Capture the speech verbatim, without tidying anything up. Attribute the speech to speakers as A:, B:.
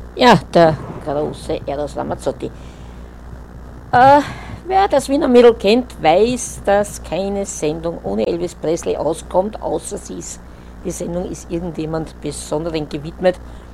A: Ja, der große Eros Ramazzotti. Äh, wer das Wiener Mädel kennt, weiß, dass keine Sendung ohne Elvis Presley auskommt, außer sie ist, die Sendung ist irgendjemand Besonderen gewidmet